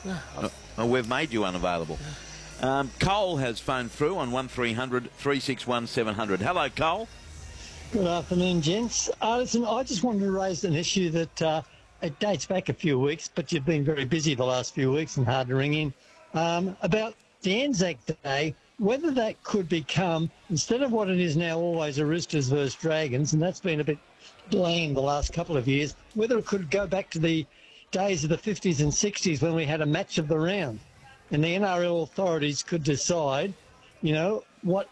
We've made you unavailable. Cole has phoned through on 1300 361 700. Hello, Cole. Good afternoon, gents. Listen, I just wanted to raise an issue that it dates back a few weeks, but you've been very busy the last few weeks and hard to ring in, about the Anzac Day, whether that could become, instead of what it is now, always a Roosters versus Dragons, and that's been a bit bland the last couple of years, whether it could go back to the days of the 50s and 60s when we had a match of the round and the NRL authorities could decide, what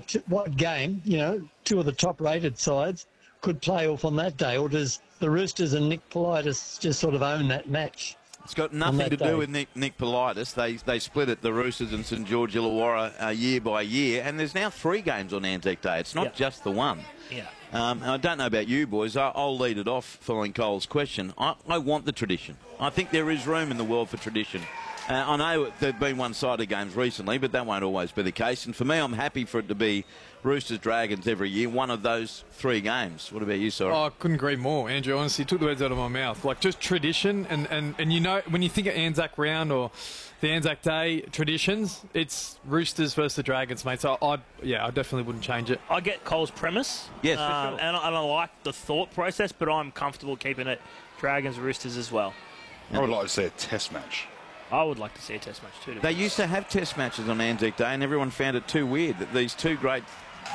game, two of the top-rated sides could play off on that day, or does the Roosters and Nick Politis just sort of own that match? It's got nothing to do with Nick Politis. They split it, the Roosters and St George Illawarra, year by year, and there's now 3 games on Anzac Day. It's not just the one. Yeah. I don't know about you boys. I'll lead it off following Cole's question. I want the tradition. I think there is room in the world for tradition. I know there have been one-sided games recently, but that won't always be the case. And for me, I'm happy for it to be Roosters Dragons every year, one of those 3 games. What about you, Sorry? Oh, I couldn't agree more, Andrew. Honestly, you took the words out of my mouth. Like, just tradition, and when you think of Anzac Round or the Anzac Day traditions, it's Roosters versus the Dragons, mate. So I definitely wouldn't change it. I get Cole's premise. Yes, for sure. And I like the thought process, but I'm comfortable keeping it Dragons Roosters as well. I would like to see a test match. I would like to see a test match too. They used to have test matches on Anzac Day, and everyone found it too weird that these 2 great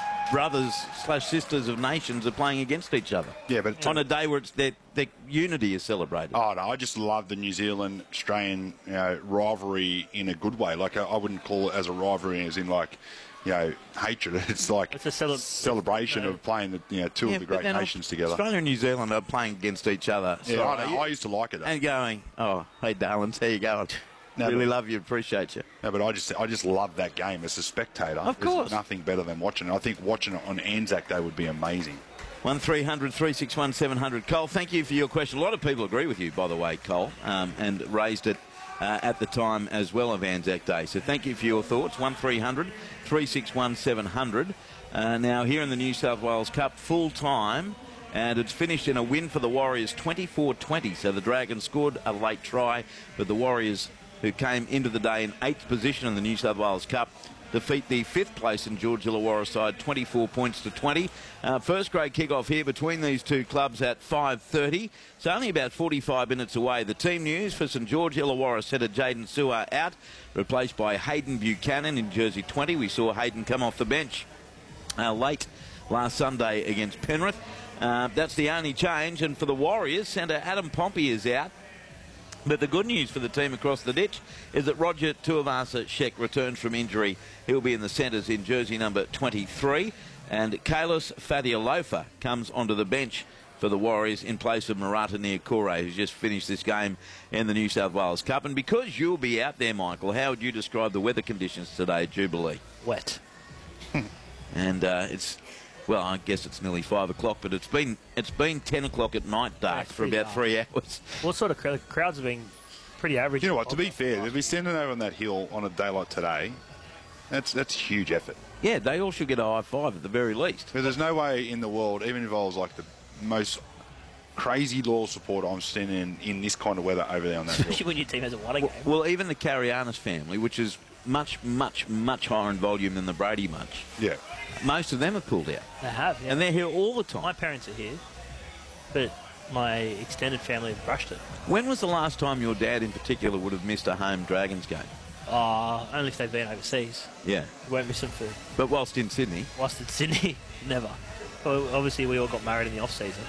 brothers/sisters of nations are playing against each other. Yeah, but on a day where it's their unity is celebrated. Oh no, I just love the New Zealand Australian rivalry in a good way. Like I wouldn't call it as a rivalry as in like hatred. It's like it's a celebration of playing the 2 of the great nations together. Australia and New Zealand are playing against each other. Yeah, I used to like it. And going, oh, hey, darlings, how you going? Really love you, appreciate you. No, but I just love that game as a spectator. Of course. There's nothing better than watching it. I think watching it on Anzac Day would be amazing. 1300 361 700. Cole, thank you for your question. A lot of people agree with you, by the way, Cole, and raised it at the time as well of Anzac Day. So thank you for your thoughts. 1300 361 700. Now, here in the New South Wales Cup, full time, and it's finished in a win for the Warriors 24-20. So the Dragons scored a late try, but the Warriors, who came into the day in 8th position in the New South Wales Cup, defeat the 5th place in George Illawarra side 24 points to 20. First grade kick-off here between these 2 clubs at 5:30. It's only about 45 minutes away. The team news for St George Illawarra setter Jaden Sewer out, replaced by Hayden Buchanan in jersey 20. We saw Hayden come off the bench late last Sunday against Penrith. That's the only change. And for the Warriors, centre Adam Pompey is out. But the good news for the team across the ditch is that Roger Tuivasa-Sheck returns from injury. He'll be in the centres in jersey number 23. And Kalis Fadialofa comes onto the bench for the Warriors in place of Murata Niokore, who's just finished this game in the New South Wales Cup. And because you'll be out there, Michael, how would you describe the weather conditions today at Jubilee? Wet. And well, I guess it's nearly 5 o'clock, but it's been 10 o'clock at night dark for about 3 hours. What sort of crowds have been pretty average? You know what, to be fair, to be standing over on that hill on a day like today, that's huge effort. Yeah, they all should get a high five at the very least. But there's no way in the world, even if I was like the most crazy loyal supporter, I'm standing in this kind of weather over there on that hill. Especially when your team hasn't won a game. Well, even the Carianis family, which is much, much, much higher in volume than the Brady bunch. Yeah. Most of them have pulled out. They have, yeah. And they're here all the time. My parents are here, but my extended family have brushed it. When was the last time your dad in particular would have missed a home Dragons game? Only if they've been overseas. Yeah. You won't miss them for... But whilst in Sydney? Whilst in Sydney, never. Well, obviously, we all got married in the off-season.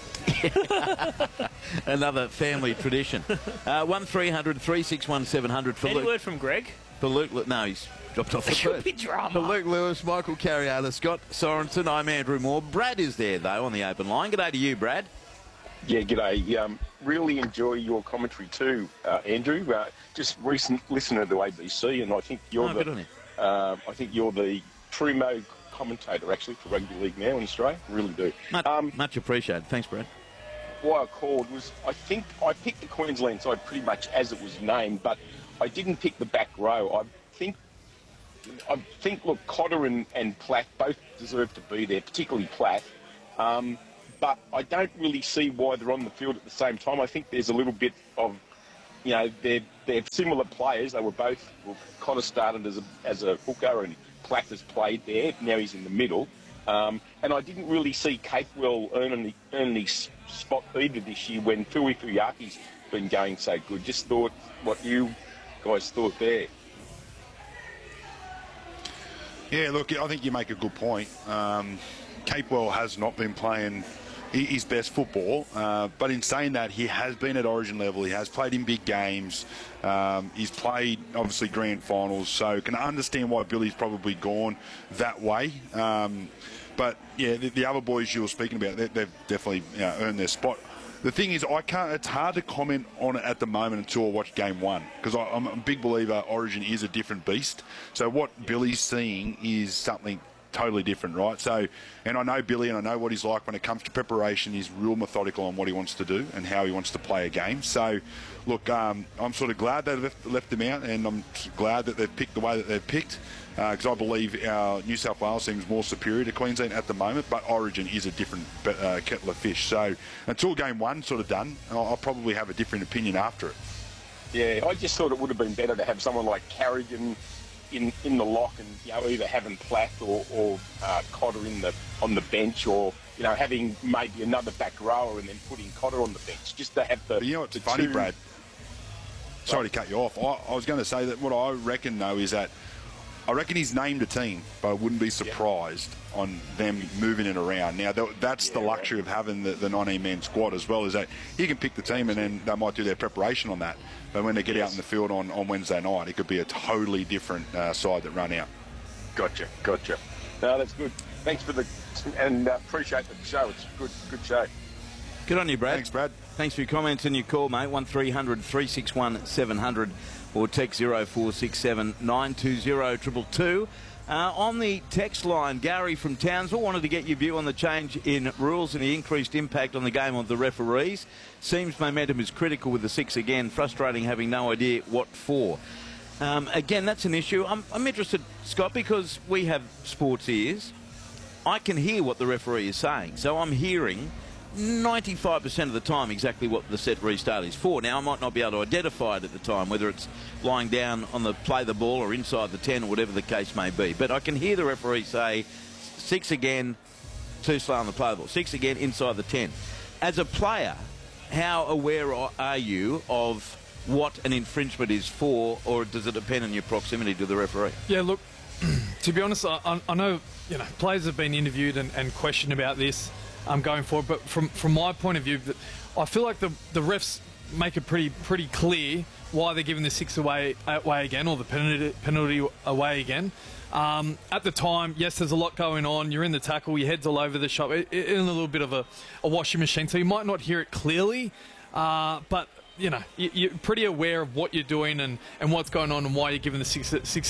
Another family tradition. 1300 361 700 for Any Luke. word from Greg? For Luke... No, he's dropped off the There should first. be drama. For Luke Lewis, Michael Cariana, Scott Sorensen, I'm Andrew Moore. Brad is there, though, on the open line. G'day to you, Brad. Yeah, g'day. Really enjoy your commentary too, Andrew. Just recent listener to the ABC, and I think you're good on you. I think you're the primo commentator actually for rugby league now in Australia. Really do. Much appreciated. Thanks, Brad. Why I called was I think I picked the Queensland side pretty much as it was named, but I didn't pick the back row. I think look, Cotter and Platt both deserve to be there, particularly Platt. But I don't really see why they're on the field at the same time. I think there's a little bit of you know, they're similar players. They were both kind of started as a hooker, and Platt has played there. Now he's in the middle. And I didn't really see Capewell earn any spot either this year when Tui Fuyaki's been going so good. Just thought what you guys thought there. Yeah, look, I think you make a good point. Capewell has not been playing his best football, but in saying that, he has been at Origin level. He has played in big games. He's played, obviously, grand finals, so can understand why Billy's probably gone that way. But, yeah, the other boys you were speaking about, they've definitely earned their spot. The thing is, it's hard to comment on it at the moment until I watch game one, because I'm a big believer Origin is a different beast. So what Billy's seeing is something totally different, right? So, and I know Billy, and I know what he's like when it comes to preparation. He's real methodical on what he wants to do and how he wants to play a game. So, look, I'm sort of glad they left him out, and I'm glad that they've picked the way that they've picked, because I believe our New South Wales seems more superior to Queensland at the moment, but Origin is a different kettle of fish. So, until game one sort of done, I'll probably have a different opinion after it. Yeah, I just thought it would have been better to have someone like Carrigan in the lock, and either having Platt or Cotter on the bench, or having maybe another back rower and then putting Cotter on the bench, just to have the. But you know what's funny, Brad? Sorry to cut you off. I was going to say that what I reckon though is that I reckon he's named a team, but I wouldn't be surprised on them moving it around. Now that's the luxury of having the 19-man squad as well, is that you can pick the team and then they might do their preparation on that. But when they get out in the field on Wednesday night, it could be a totally different side that run out. Gotcha. No, that's good. Thanks for and appreciate the show. It's a good show. Good on you, Brad. Thanks, Brad. Thanks for your comments and your call, mate. 1300 361 700 or text 0467 920 222. On the text line, Gary from Townsville wanted to get your view on the change in rules and the increased impact on the game of the referees. Seems momentum is critical with the 6 again. Frustrating having no idea what for. Again, that's an issue. I'm interested, Scott, because we have sports ears. I can hear what the referee is saying. So I'm hearing 95% of the time exactly what the set restart is for. Now, I might not be able to identify it at the time, whether it's lying down on the play the ball or inside the 10 or whatever the case may be. But I can hear the referee say, 6 again, too slow on the play the ball. 6 again, inside the 10. As a player, how aware are you of what an infringement is for, or does it depend on your proximity to the referee? Yeah, look, to be honest, I know players have been interviewed and questioned about this going forward, but from my point of view, I feel like the refs make it pretty clear why they're giving the 6 away again, or the penalty away again. At the time, yes, there's a lot going on. You're in the tackle, your head's all over the shop, in a little bit of a washing machine, so you might not hear it clearly, but you're pretty aware of what you're doing and what's going on and why you're giving the 6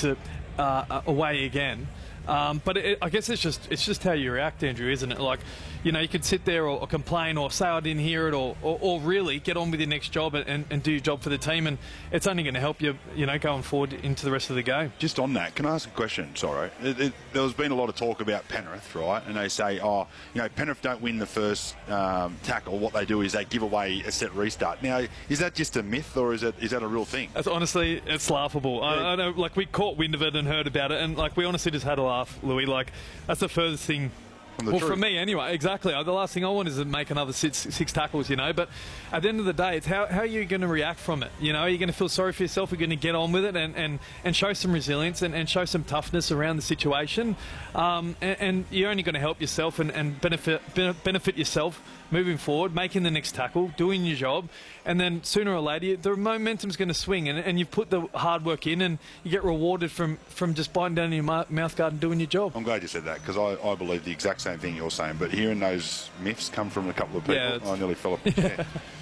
away again. But I guess it's just how you react, Andrew, isn't it? Like, you could sit there or complain or say I didn't hear it or really get on with your next job and do your job for the team, and it's only going to help you, going forward into the rest of the game. Just on that, can I ask a question? Sorry. There's been a lot of talk about Penrith, right? And they say, Penrith don't win the first tackle. What they do is they give away a set restart. Now, is that just a myth, or is that a real thing? Honestly, it's laughable. I know, like, we caught wind of it and heard about it, and like we honestly just had a laugh, Louis. Like, that's the furthest thing. For me, anyway, exactly. The last thing I want is to make another six tackles, But at the end of the day, it's how are you going to react from it? Are you going to feel sorry for yourself? Are you going to get on with it and show some resilience and show some toughness around the situation? And you're only going to help yourself and benefit yourself moving forward, making the next tackle, doing your job, and then sooner or later the momentum's going to swing, and you've put the hard work in, and you get rewarded from just biting down your mouth guard and doing your job. I'm glad you said that, because I believe the exact same thing you're saying, but hearing those myths come from a couple of people, I nearly fell off my chair.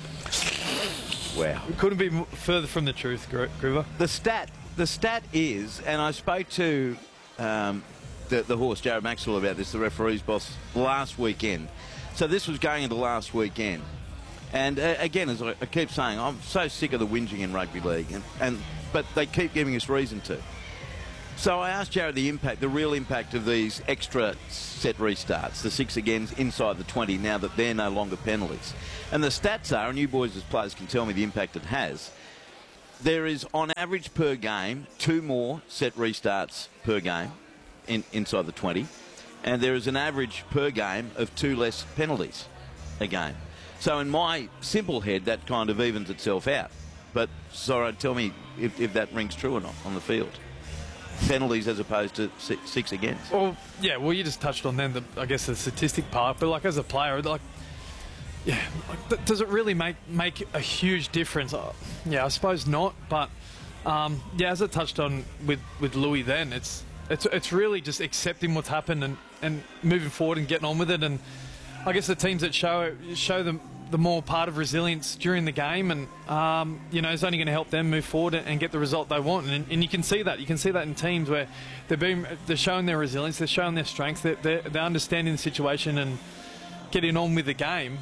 Wow. It couldn't be further from the truth, Groover. The stat is, and I spoke to the horse, Jared Maxwell, about this, the referee's boss, last weekend. So this was going into last weekend. And again, as I keep saying, I'm so sick of the whinging in rugby league, but they keep giving us reason to. So I asked Jared the real impact of these extra set restarts, the 6 again inside the 20, now that they're no longer penalties. And the stats are, and you boys as players can tell me the impact it has, there is, on average per game, 2 more set restarts per game inside the 20. And there is an average per game of 2 less penalties a game. So in my simple head, that kind of evens itself out. But, Sorrow, tell me if that rings true or not on the field. Penalties as opposed to 6 against. Well, yeah, well, you just touched on then, I guess, the statistic part. But, like, as a player, like, yeah, like, does it really make a huge difference? Yeah, I suppose not. But, yeah, as I touched on with Louis then, it's really just accepting what's happened and moving forward and getting on with it. And I guess the teams that show them the more part of resilience during the game, and it's only going to help them move forward and get the result they want. And you can see that. You can see that in teams where they're showing their resilience, they're showing their strength, they're understanding the situation and getting on with the game.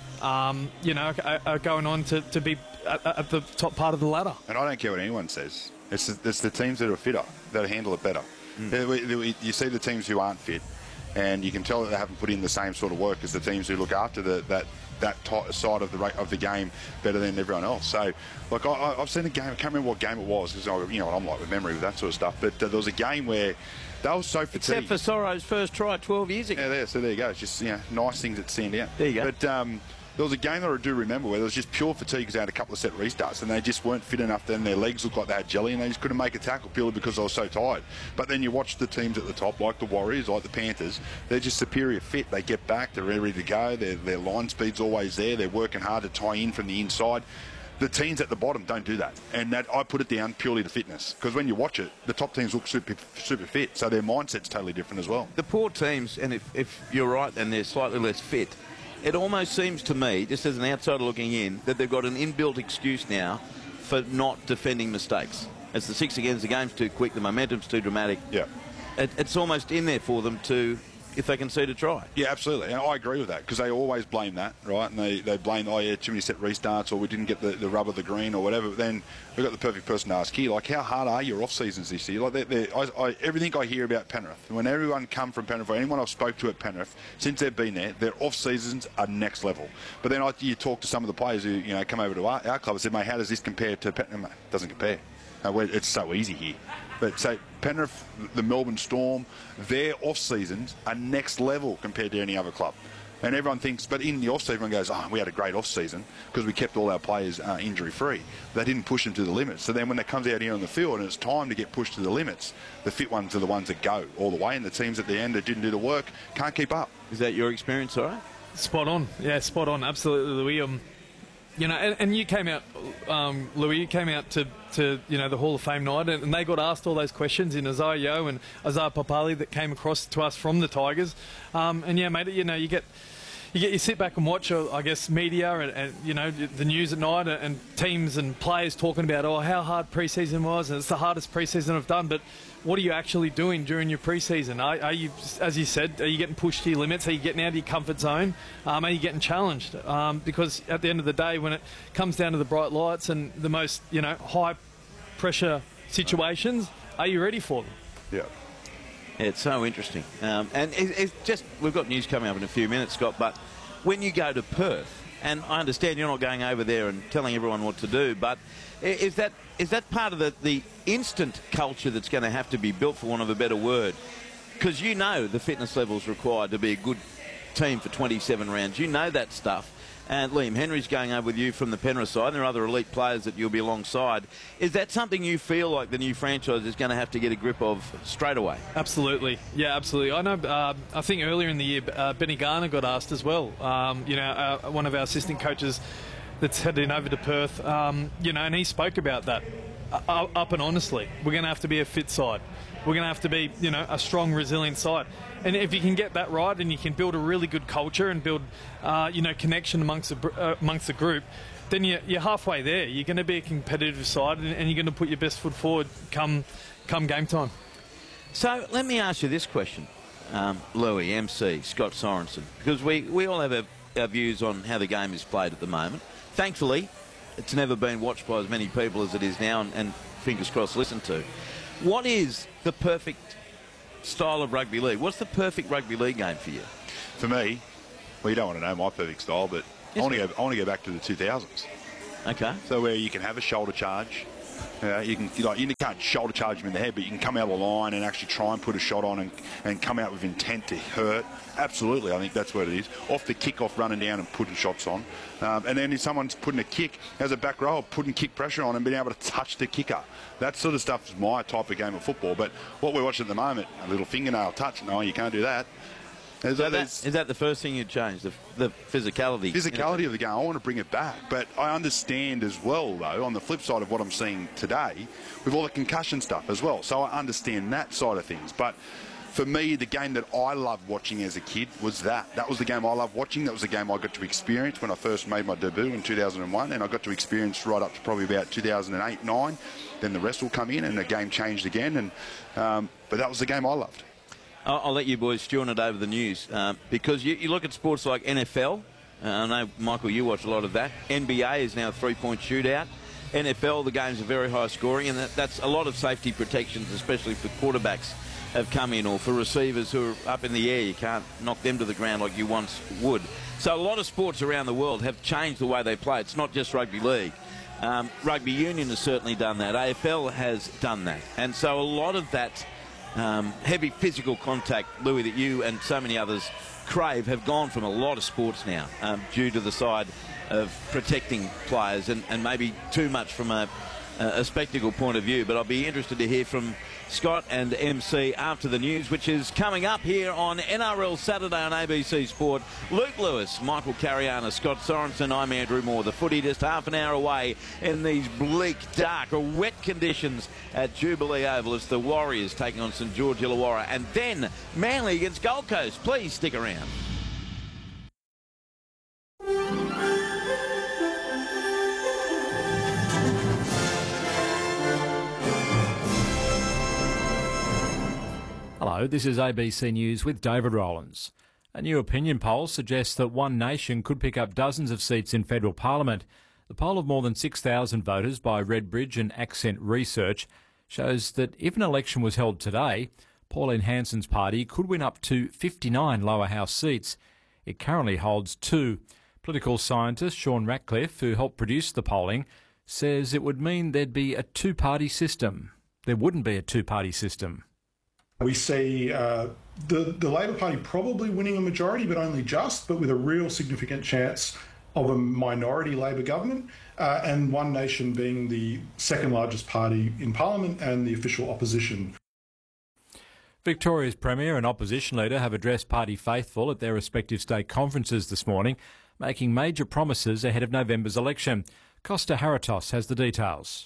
Are going on to be at the top part of the ladder. And I don't care what anyone says. It's the teams that are fitter that handle it better. You see the teams who aren't fit, and you can tell that they haven't put in the same sort of work as the teams who look after that side of the game better than everyone else. So, like, I've seen a game. I can't remember what game it was, because I'm like with memory with that sort of stuff. But there was a game where they were so fatigued. Except for Sorrow's first try 12 years ago. Yeah, there you go. It's just nice things that stand out. There you go. But there was a game that I do remember where there was just pure fatigue because they had a couple of set restarts and they just weren't fit enough. Then their legs looked like they had jelly and they just couldn't make a tackle purely because they were so tired. But then you watch the teams at the top, like the Warriors, like the Panthers, they're just superior fit. They get back, they're ready to go, their line speed's always there, they're working hard to tie in from the inside. The teams at the bottom don't do that, and that I put it down purely to fitness, because when you watch it, the top teams look super fit, so their mindset's totally different as well. The poor teams, and if you're right and they're slightly less fit, it almost seems to me, just as an outsider looking in, that they've got an inbuilt excuse now for not defending mistakes. It's the 6 against, the game's too quick, the momentum's too dramatic. Yeah. It's almost in there for them to, if they can see to try. Yeah, absolutely. And I agree with that, because they always blame that, right? And they blame, too many set restarts, or we didn't get the rub of the green or whatever. But then we've got the perfect person to ask here, like, how hard are your off-seasons this year? Like, everything I hear about Penrith, when everyone come from Penrith, or anyone I've spoke to at Penrith, since they've been there, their off-seasons are next level. But then you talk to some of the players who, come over to our club and say, mate, how does this compare to Penrith? It doesn't compare. It's so easy here. But say Penrith, the Melbourne Storm, their off-seasons are next level compared to any other club. And everyone thinks, but in the off-season, everyone goes, we had a great off-season because we kept all our players injury-free. They didn't push them to the limits. So then when it comes out here on the field and it's time to get pushed to the limits, the fit ones are the ones that go all the way, and the teams at the end that didn't do the work can't keep up. Is that your experience, all right? Spot on. Yeah, spot on. Absolutely, Louis. And you came out, Louis, you came out to the Hall of Fame night, and they got asked all those questions in Isaiah Yeo and Isaiah Papali that came across to us from the Tigers. And yeah, mate, you sit back and watch, I guess, media and the news at night, and teams and players talking about, how hard pre-season was, and it's the hardest pre-season I've done. But what are you actually doing during your pre-season? Are you, as you said, are you getting pushed to your limits? Are you getting out of your comfort zone? Are you getting challenged? Because at the end of the day, when it comes down to the bright lights and the most high pressure situations, are you ready for them? Yeah. It's so interesting. And it's just, we've got news coming up in a few minutes, Scott, but when you go to Perth, and I understand you're not going over there and telling everyone what to do, but is that part of the instant culture that's going to have to be built, for want of a better word? Because the fitness levels required to be a good team for 27 rounds. You know that stuff. And Liam Henry's going over with you from the Penrith side, and there are other elite players that you'll be alongside. Is that something you feel like the new franchise is going to have to get a grip of straight away? Absolutely. Yeah, absolutely. I know, I think earlier in the year, Benny Garner got asked as well. One of our assistant coaches that's heading over to Perth, and he spoke about that up and honestly. We're going to have to be a fit side. We're going to have to be, a strong, resilient side. And if you can get that right, and you can build a really good culture and build, connection amongst the group, then you're halfway there. You're going to be a competitive side, and you're going to put your best foot forward come game time. So let me ask you this question, Louis, MC, Scott Sorensen, because we all have our views on how the game is played at the moment. Thankfully, it's never been watched by as many people as it is now, and fingers crossed, listened to. What is the perfect style of rugby league? What's the perfect rugby league game for you? For me, well, you don't want to know my perfect style, but Yes, I want to go back to the 2000s. Okay. So where you can have a shoulder charge, You can't shoulder charge him in the head, but you can come out of the line and actually try and put a shot on and come out with intent to hurt. Absolutely, I think that's what it is. Off the kick-off, running down and putting shots on. And then if someone's putting a kick as a back row, putting kick pressure on and being able to touch the kicker. That sort of stuff is my type of game of football. But what we're watching at the moment, a little fingernail touch, no, you can't do that. Is that the first thing you'd change, the physicality? Physicality of the game. I want to bring it back. But I understand as well, though, on the flip side of what I'm seeing today, with all the concussion stuff as well. So I understand that side of things. But for me, the game that I loved watching as a kid was that. That was the game I loved watching. That was the game I got to experience when I first made my debut in 2001. And I got to experience right up to probably about 2008-9. Then the rest will come in and the game changed again. But that was the game I loved. I'll let you boys stew on it over the news because you look at sports like NFL. I know, Michael, you watch a lot of that. NBA is now a three-point shootout. NFL, the games are very high scoring, and that's a lot of safety protections, especially for quarterbacks, have come in, or for receivers who are up in the air. You can't knock them to the ground like you once would. So a lot of sports around the world have changed the way they play. It's not just rugby league. Rugby union has certainly done that. AFL has done that. And so a lot of that heavy physical contact, Louis, that you and so many others crave have gone from a lot of sports now due to the side of protecting players and maybe too much from a spectacle point of view. But I'll be interested to hear from Scott and MC after the news, which is coming up here on NRL Saturday on ABC Sport. Luke Lewis, Michael Cariana, Scott Sorensen, I'm Andrew Moore. The footy just half an hour away in these bleak, dark, or wet conditions at Jubilee Oval. It's the Warriors taking on St George Illawarra, and then Manly against Gold Coast. Please stick around. Hello, this is ABC News with David Rowlands. A new opinion poll suggests that One Nation could pick up dozens of seats in federal parliament. The poll of more than 6,000 voters by Redbridge and Accent Research shows that if an election was held today, Pauline Hanson's party could win up to 59 lower house seats. It currently holds 2. Political scientist Sean Ratcliffe, who helped produce the polling, says it would mean there'd be a two-party system. There wouldn't be a two-party system. We see the Labor Party probably winning a majority, but only just, but with a real significant chance of a minority Labor government, and One Nation being the second largest party in Parliament and the official opposition. Victoria's Premier and Opposition Leader have addressed party faithful at their respective state conferences this morning, making major promises ahead of November's election. Costa Haratos has the details.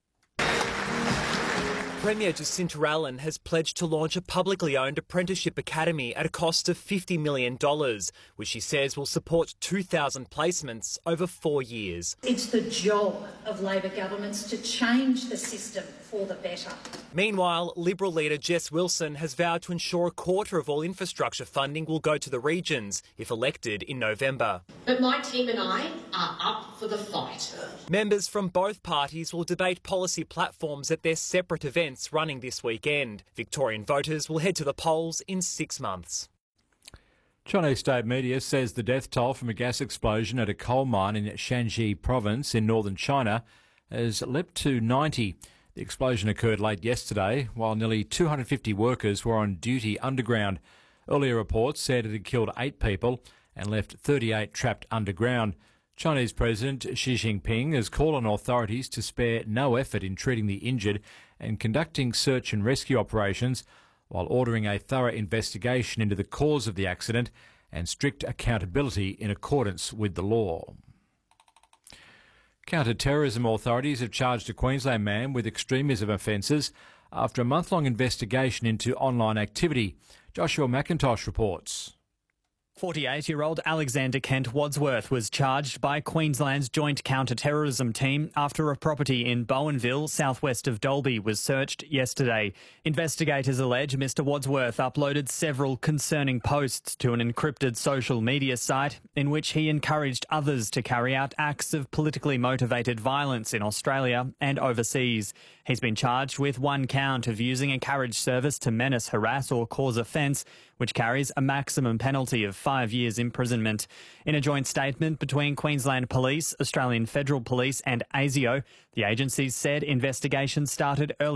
Premier Jacinta Allen has pledged to launch a publicly owned apprenticeship academy at a cost of $50 million, which she says will support 2,000 placements over 4 years. It's the job of Labor governments to change the system for the better. Meanwhile, Liberal leader Jess Wilson has vowed to ensure a quarter of all infrastructure funding will go to the regions if elected in November. But my team and I are up for the fight. Members from both parties will debate policy platforms at their separate events running this weekend. Victorian voters will head to the polls in 6 months. Chinese state media says the death toll from a gas explosion at a coal mine in Shanxi province in northern China has leapt to 90. The explosion occurred late yesterday while nearly 250 workers were on duty underground. Earlier reports said it had killed 8 people and left 38 trapped underground. Chinese President Xi Jinping has called on authorities to spare no effort in treating the injured and conducting search and rescue operations, while ordering a thorough investigation into the cause of the accident and strict accountability in accordance with the law. Counter-terrorism authorities have charged a Queensland man with extremism offences after a month-long investigation into online activity. Joshua McIntosh reports. 48-year-old Alexander Kent Wadsworth was charged by Queensland's Joint Counter-Terrorism Team after a property in Bowenville, southwest of Dalby, was searched yesterday. Investigators allege Mr Wadsworth uploaded several concerning posts to an encrypted social media site in which he encouraged others to carry out acts of politically motivated violence in Australia and overseas. He's been charged with one count of using a carriage service to menace, harass or cause offence, which carries a maximum penalty of 5 years imprisonment. In a joint statement between Queensland Police, Australian Federal Police and ASIO, the agencies said investigations started early